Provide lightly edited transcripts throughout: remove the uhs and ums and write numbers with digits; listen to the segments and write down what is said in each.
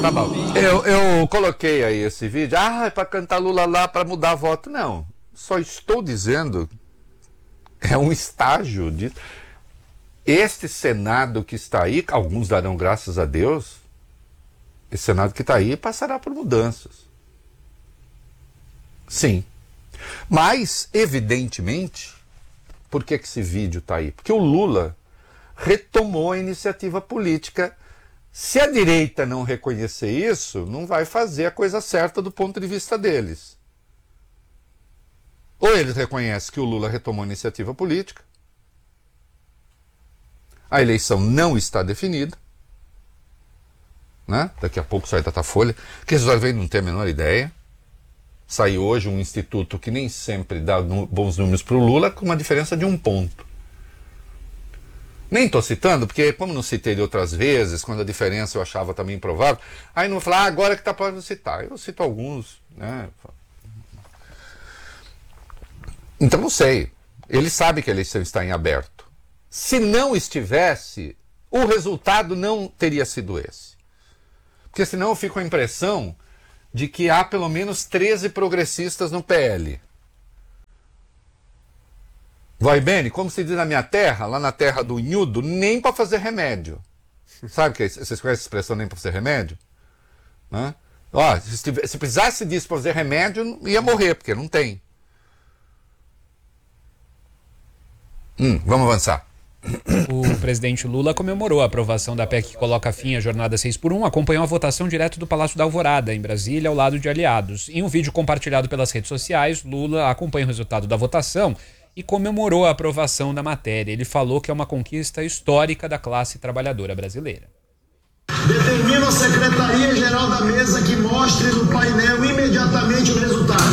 Tá bom. Eu coloquei aí esse vídeo. É para cantar Lula lá, para mudar voto. Não. Só estou dizendo. É um estágio de. Este Senado que está aí, alguns darão graças a Deus. Esse Senado que está aí passará por mudanças. Sim. Mas, evidentemente, por que esse vídeo está aí? Porque o Lula retomou a iniciativa política. Se a direita não reconhecer isso, não vai fazer a coisa certa do ponto de vista deles. Ou eles reconhecem que o Lula retomou a iniciativa política, a eleição não está definida, né? Daqui a pouco sai Datafolha, que resultado vem, não tem a menor ideia. Saiu hoje um instituto que nem sempre dá bons números para o Lula, com uma diferença de 1 ponto. Nem estou citando, porque como não citei de outras vezes, quando a diferença eu achava também improvável, aí não vou falar, agora que está para citar. Eu cito alguns, né? Então não sei. Ele sabe que a eleição está em aberto. Se não estivesse, o resultado não teria sido esse. Porque senão eu fico com a impressão de que há pelo menos 13 progressistas no PL. Vai bem, como se diz na minha terra, lá na terra do Inhudo, nem para fazer remédio. Sabe que vocês conhecem a expressão nem para fazer remédio? Né? Ó, se precisasse disso para fazer remédio, ia morrer, porque não tem. Vamos avançar. O presidente Lula comemorou a aprovação da PEC que coloca fim à jornada 6x1, acompanhou a votação direto do Palácio da Alvorada, em Brasília, ao lado de aliados. Em um vídeo compartilhado pelas redes sociais, Lula acompanha o resultado da votação e comemorou a aprovação da matéria. Ele falou que é uma conquista histórica da classe trabalhadora brasileira. Determino a Secretaria-Geral da Mesa que mostre no painel imediatamente o resultado.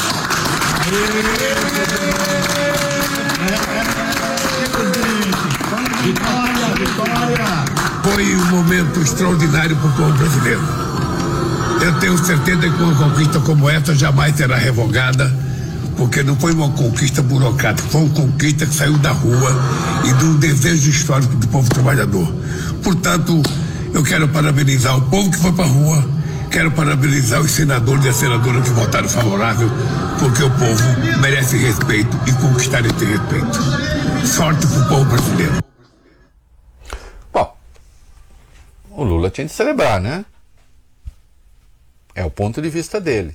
Vitória, vitória! Foi um momento extraordinário para o povo brasileiro. Eu tenho certeza que uma conquista como essa jamais será revogada, porque não foi uma conquista burocrática, foi uma conquista que saiu da rua e de um desejo histórico do povo trabalhador. Portanto, eu quero parabenizar o povo que foi para a rua, quero parabenizar os senadores e as senadoras que votaram favorável, porque o povo merece respeito e conquistar esse respeito. Sorte para o povo brasileiro. Bom, o Lula tinha de celebrar, né? É o ponto de vista dele.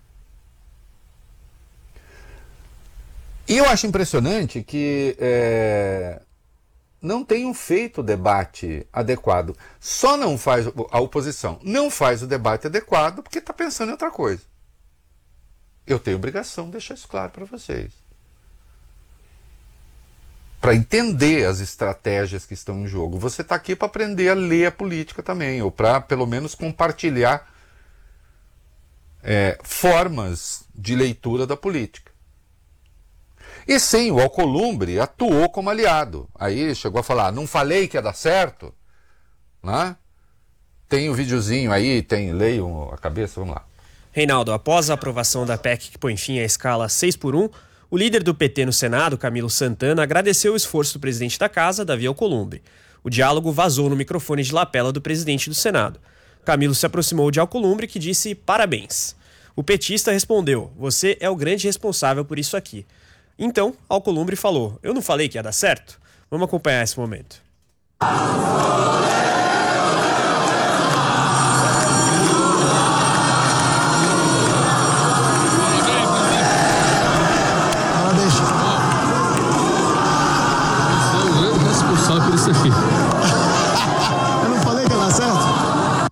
E eu acho impressionante que não tenham feito o debate adequado. Só não faz, a oposição não faz o debate adequado porque está pensando em outra coisa. Eu tenho obrigação de deixar isso claro para vocês. Para entender as estratégias que estão em jogo. Você está aqui para aprender a ler a política também, ou para pelo menos compartilhar formas de leitura da política. E sim, o Alcolumbre atuou como aliado. Aí chegou a falar, não falei que ia dar certo? Né? Tem um videozinho aí, leiam a cabeça, vamos lá. Reinaldo, após a aprovação da PEC que põe fim à escala 6x1, o líder do PT no Senado, Camilo Santana, agradeceu o esforço do presidente da casa, Davi Alcolumbre. O diálogo vazou no microfone de lapela do presidente do Senado. Camilo se aproximou de Alcolumbre, que disse parabéns. O petista respondeu, você é o grande responsável por isso aqui. Então, Alcolumbre falou, eu não falei que ia dar certo? Vamos acompanhar esse momento. Eu não falei que ia dar certo?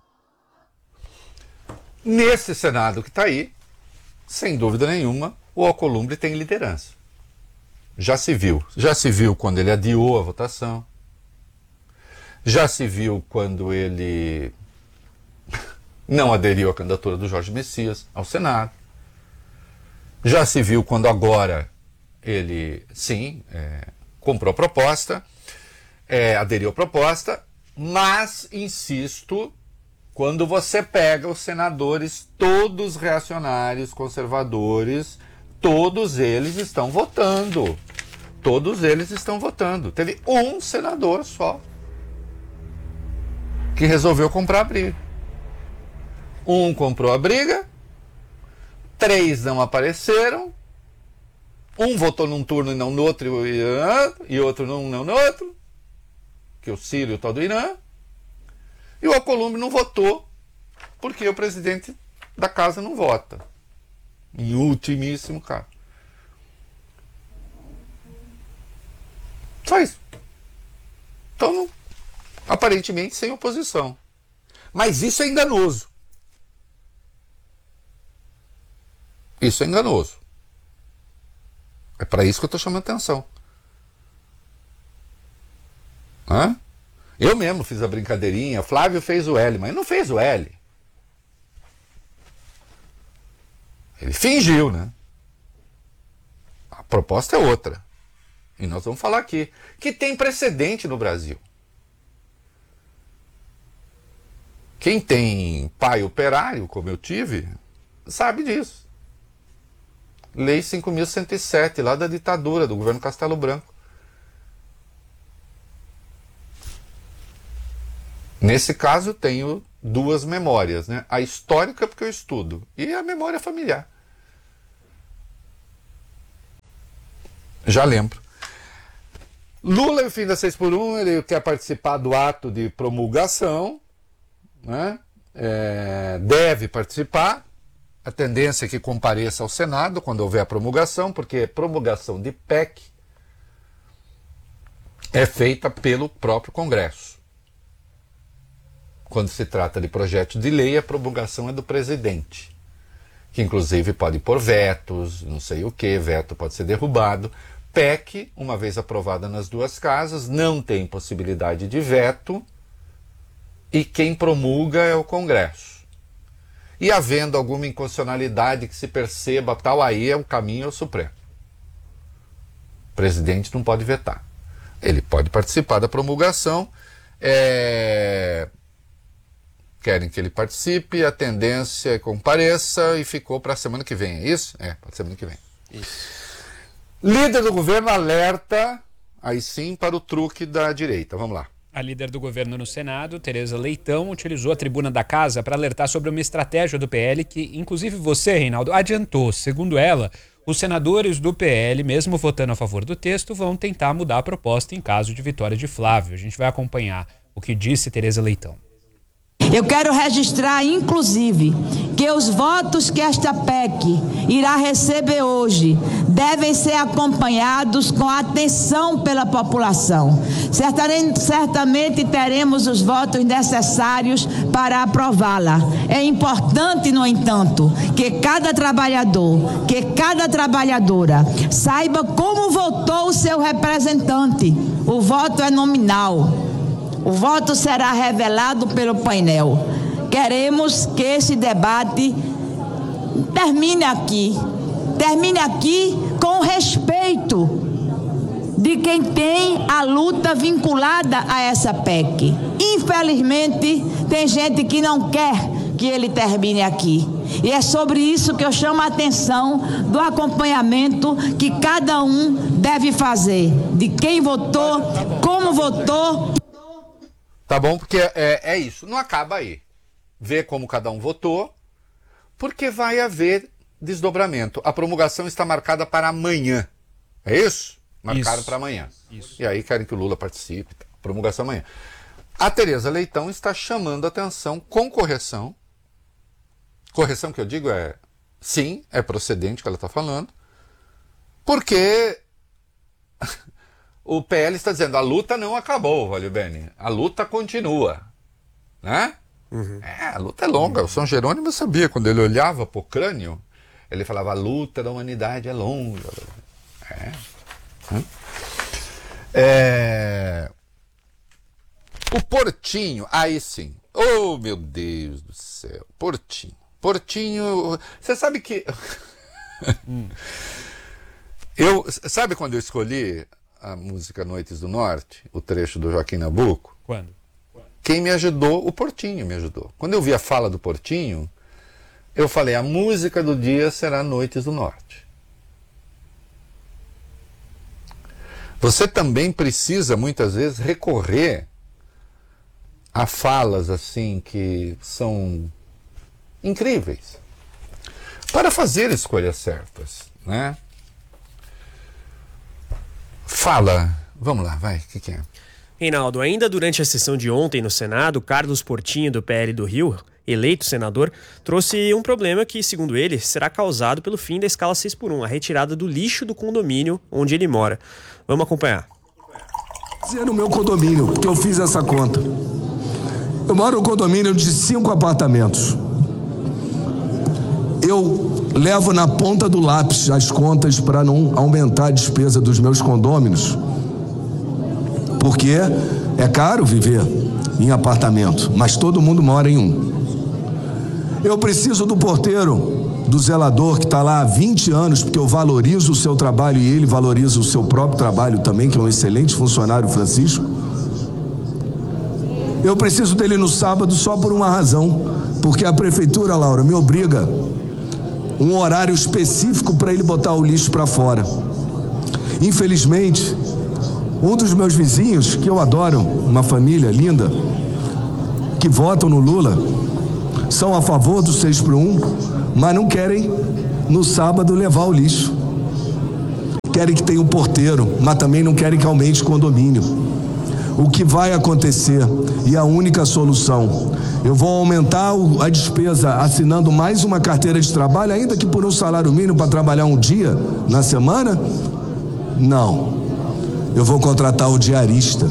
Nesse Senado que está aí, sem dúvida nenhuma, o Alcolumbre tem liderança. Já se viu quando ele adiou a votação, já se viu quando ele não aderiu à candidatura do Jorge Messias ao Senado, já se viu quando agora ele, sim, comprou a proposta, aderiu à proposta, mas, insisto, quando você pega os senadores todos reacionários, conservadores, todos eles estão votando. Todos eles estão votando. Teve um senador só que resolveu comprar briga. Um comprou a briga, 3 não apareceram, um votou num turno e não no outro, e outro não no outro, que o Ciro e o tal do Irã, e o Alcolumbre não votou, porque o presidente da casa não vota, em ultimíssimo caso. Só isso. Então, aparentemente sem oposição. Mas isso é enganoso. Isso é enganoso. É para isso que eu estou chamando atenção. Hã? Eu mesmo fiz a brincadeirinha, Flávio fez o L, mas não fez o L. Ele fingiu, né? A proposta é outra. E nós vamos falar aqui. Que tem precedente no Brasil. Quem tem pai operário, como eu tive, sabe disso. Lei 5.107, lá da ditadura, do governo Castelo Branco. Nesse caso, eu tenho 2 memórias, né? A histórica, porque eu estudo, e a memória familiar. Já lembro. Lula, no fim da 6x1, ele quer participar do ato de promulgação, né? Deve participar. A tendência é que compareça ao Senado quando houver a promulgação, porque promulgação de PEC é feita pelo próprio Congresso. Quando se trata de projeto de lei, a promulgação é do presidente, que inclusive pode pôr vetos, não sei o que, veto pode ser derrubado. PEC, uma vez aprovada nas 2 casas, não tem possibilidade de veto, e quem promulga é o Congresso. E havendo alguma inconstitucionalidade que se perceba tal, aí é o caminho ao Supremo. O presidente não pode vetar. Ele pode participar da promulgação. Querem que ele participe, a tendência é que compareça, e ficou para a semana que vem, é isso? Para a semana que vem. Isso. Líder do governo alerta, aí sim, para o truque da direita. Vamos lá. A líder do governo no Senado, Tereza Leitão, utilizou a tribuna da casa para alertar sobre uma estratégia do PL que, inclusive você, Reinaldo, adiantou. Segundo ela, os senadores do PL, mesmo votando a favor do texto, vão tentar mudar a proposta em caso de vitória de Flávio. A gente vai acompanhar o que disse Tereza Leitão. Eu quero registrar, inclusive, que os votos que esta PEC irá receber hoje devem ser acompanhados com atenção pela população. Certamente teremos os votos necessários para aprová-la. É importante, no entanto, que cada trabalhador, que cada trabalhadora saiba como votou o seu representante. O voto é nominal. O voto será revelado pelo painel. Queremos que esse debate termine aqui com respeito de quem tem a luta vinculada a essa PEC. Infelizmente, tem gente que não quer que ele termine aqui. E é sobre isso que eu chamo a atenção do acompanhamento que cada um deve fazer, de quem votou, como votou. Tá bom? Porque é isso. Não acaba aí. Ver como cada um votou, porque vai haver desdobramento. A promulgação está marcada para amanhã. É isso? Marcaram para amanhã. Isso. E aí querem que o Lula participe. Promulgação amanhã. A Tereza Leitão está chamando a atenção com correção. Correção que eu digo sim, é procedente o que ela está falando. Porque o PL está dizendo, a luta não acabou, Valio Bene. A luta continua. Né? Uhum. A luta é longa. O São Jerônimo sabia, quando ele olhava para o crânio, ele falava, a luta da humanidade é longa. O Portinho, aí sim. Oh, meu Deus do céu. Portinho, você sabe que... Sabe quando eu escolhi a música Noites do Norte, o trecho do Joaquim Nabuco? Quando? Quem me ajudou? O Portinho me ajudou. Quando eu vi a fala do Portinho, eu falei, a música do dia será Noites do Norte. Você também precisa, muitas vezes, recorrer a falas assim que são incríveis para fazer escolhas certas, né? Fala, vamos lá, vai, o que é? Reinaldo, ainda durante a sessão de ontem no Senado, Carlos Portinho, do PL do Rio, eleito senador, trouxe um problema que, segundo ele, será causado pelo fim da escala 6x1, a retirada do lixo do condomínio onde ele mora. Vamos acompanhar. No meu condomínio, que eu fiz essa conta. Eu moro num condomínio de 5 apartamentos. Eu levo na ponta do lápis as contas para não aumentar a despesa dos meus condôminos, porque é caro viver em apartamento, mas todo mundo mora em um. Eu preciso do porteiro, do zelador que está lá há 20 anos, porque eu valorizo o seu trabalho e ele valoriza o seu próprio trabalho também, que é um excelente funcionário, Francisco. Eu preciso dele no sábado só por uma razão, porque a prefeitura, Laura, me obriga um horário específico para ele botar o lixo para fora. Infelizmente, um dos meus vizinhos, que eu adoro, uma família linda, que votam no Lula, são a favor do 6x1, mas não querem no sábado levar o lixo. Querem que tenha um porteiro, mas também não querem que aumente o condomínio. O que vai acontecer, e a única solução, eu vou aumentar a despesa assinando mais uma carteira de trabalho, ainda que por um salário mínimo para trabalhar um dia na semana? Não. Eu vou contratar o diarista.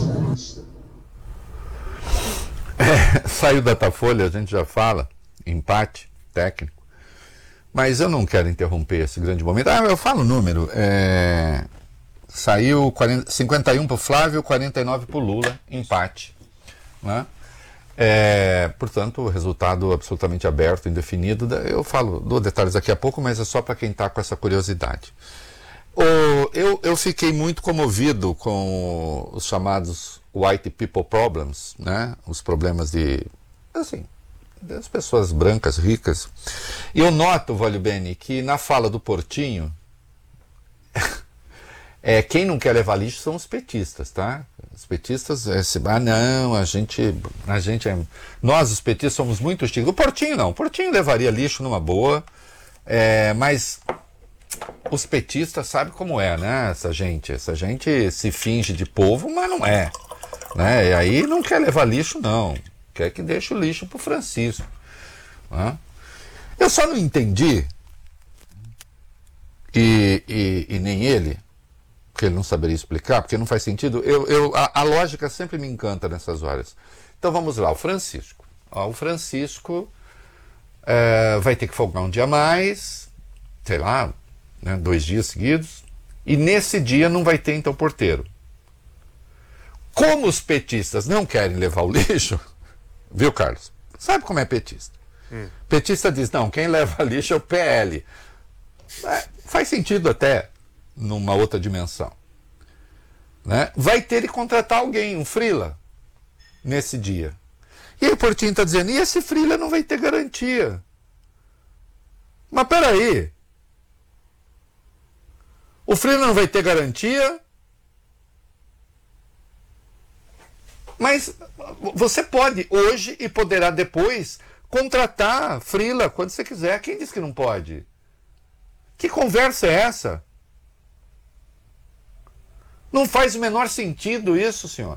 Saiu da Datafolha, a gente já fala, empate técnico, mas eu não quero interromper esse grande momento. Eu falo o número, saiu 51 para o Flávio, 49 para o Lula, empate, né? Portanto, o resultado absolutamente aberto, indefinido. Eu dou detalhes daqui a pouco, mas é só para quem está com essa curiosidade. Eu fiquei muito comovido com os chamados white people problems, né? Os problemas das pessoas brancas, ricas. E eu noto, Vale Bene, que na fala do Portinho, quem não quer levar lixo são os petistas, tá? Os petistas, nós os petistas somos muito hostis. O Portinho não, o Portinho levaria lixo numa boa, mas os petistas sabem como é, né? Essa gente se finge de povo, mas não é, né? E aí não quer levar lixo, não. Quer que deixe o lixo pro Francisco, né? Eu só não entendi, e nem ele, porque ele não saberia explicar, porque não faz sentido. A lógica sempre me encanta nessas horas. Então vamos lá, o Francisco. O Francisco vai ter que folgar um dia a mais, sei lá, né, 2 dias seguidos, e nesse dia não vai ter então porteiro. Como os petistas não querem levar o lixo, viu, Carlos? Sabe como é petista? Petista diz, não, quem leva lixo é o PL. Faz sentido até numa outra dimensão, né? Vai ter que contratar alguém, um freela, nesse dia. E aí o Portinho está dizendo, e esse freela não vai ter garantia. Mas peraí, o freela não vai ter garantia, mas você pode hoje e poderá depois contratar freela quando você quiser. Quem disse que não pode? Que conversa é essa? Não faz o menor sentido isso, senhor.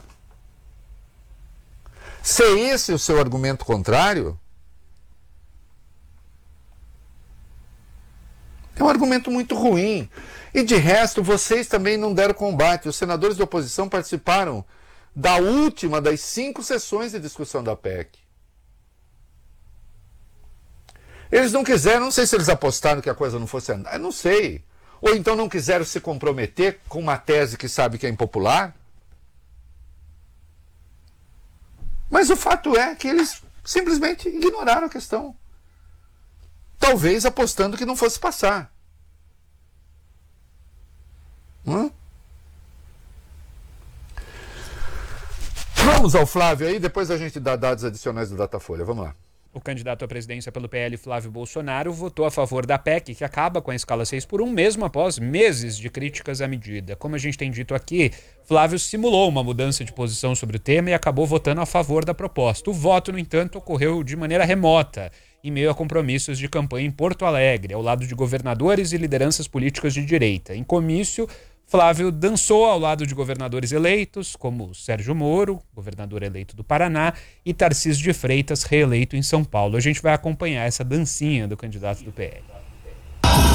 Se esse é o seu argumento contrário, é um argumento muito ruim. E de resto, vocês também não deram combate. Os senadores da oposição participaram da última das 5 sessões de discussão da PEC. Eles não quiseram, não sei se eles apostaram que a coisa não fosse andar, eu não sei. Ou então não quiseram se comprometer com uma tese que sabe que é impopular. Mas o fato é que eles simplesmente ignoraram a questão. Talvez apostando que não fosse passar. Vamos ao Flávio aí, depois a gente dá dados adicionais do Datafolha. Vamos lá. O candidato à presidência pelo PL, Flávio Bolsonaro, votou a favor da PEC, que acaba com a escala 6x1, mesmo após meses de críticas à medida. Como a gente tem dito aqui, Flávio simulou uma mudança de posição sobre o tema e acabou votando a favor da proposta. O voto, no entanto, ocorreu de maneira remota, em meio a compromissos de campanha em Porto Alegre, ao lado de governadores e lideranças políticas de direita. Em comício, Flávio dançou ao lado de governadores eleitos, como Sérgio Moro, governador eleito do Paraná, e Tarcísio de Freitas, reeleito em São Paulo. A gente vai acompanhar essa dancinha do candidato do PL.